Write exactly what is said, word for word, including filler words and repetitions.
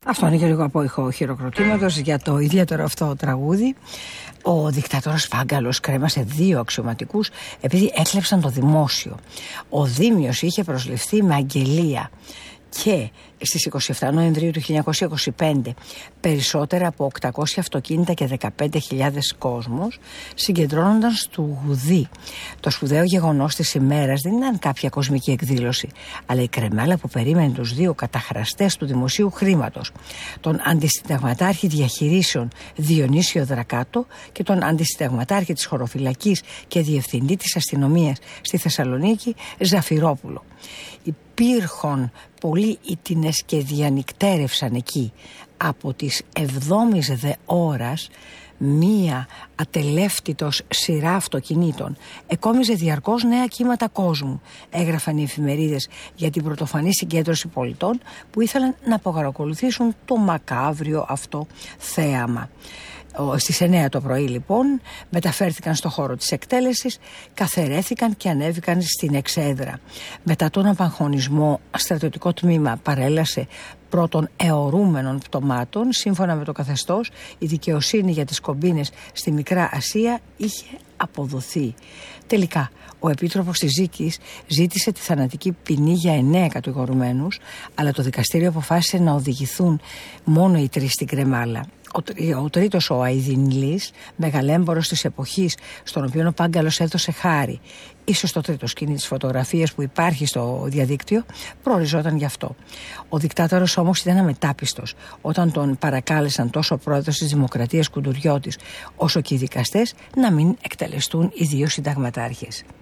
Αυτό είναι και λίγο απόϊχο χειροκροτήματος για το ιδιαίτερο αυτό τραγούδι. Ο δικτάτορας Φάγκαλος κρέμασε δύο αξιωματικούς επειδή έκλεψαν το δημόσιο. Ο Δήμιος είχε προσληφθεί με αγγελία. Και στις είκοσι επτά Νοεμβρίου του χίλια εννιακόσια είκοσι πέντε περισσότερα από οκτακόσια αυτοκίνητα και δεκαπέντε χιλιάδες κόσμος συγκεντρώνονταν στο Γουδί. Το σπουδαίο γεγονός της ημέρας δεν ήταν κάποια κοσμική εκδήλωση, αλλά η κρεμάλα που περίμενε τους δύο καταχραστές του δημοσίου χρήματος, τον αντισυνταγματάρχη διαχειρήσεων Διονύσιο Δρακάτο και τον αντισυνταγματάρχη της χωροφυλακής και διευθυντή της αστυνομίας στη Θεσσαλονίκη Ζαφυρόπουλο. Υπήρχαν πολλοί ήτινες και διανυκτέρευσαν εκεί. Από τις εβδόμης δε ώρας μία ατελεύτητος σειρά αυτοκινήτων εκόμιζε διαρκώς νέα κύματα κόσμου. Έγραφαν οι εφημερίδες για την πρωτοφανή συγκέντρωση πολιτών που ήθελαν να παρακολουθήσουν το μακάβριο αυτό θέαμα. Στις εννέα το πρωί λοιπόν μεταφέρθηκαν στο χώρο της εκτέλεσης, καθαιρέθηκαν και ανέβηκαν στην εξέδρα. Μετά τον απαγχωνισμό, στρατιωτικό τμήμα παρέλασε πρώτων αιωρούμενων πτωμάτων. Σύμφωνα με το καθεστώς, η δικαιοσύνη για τις κομπίνες στη Μικρά Ασία είχε αποδοθεί. Τελικά, ο Επίτροπος της Ζήκης ζήτησε τη θανατική ποινή για εννέα κατηγορουμένους, αλλά το δικαστήριο αποφάσισε να οδηγηθούν μόνο οι τρεις στην κρεμάλα. Ο, ο τρίτος, ο Αηδινλής, μεγαλέμπορος της εποχής, στον οποίο ο Πάγκαλος έδωσε χάρη, ίσως το τρίτο σκηνή της φωτογραφίας που υπάρχει στο διαδίκτυο, προοριζόταν γι' αυτό. Ο δικτάτορος όμως ήταν αμετάπιστος όταν τον παρακάλεσαν τόσο ο πρόεδρος της Δημοκρατίας Κουντουριώτης, όσο και οι δικαστές να μην εκτελεστούν οι δύο συνταγματάρχες.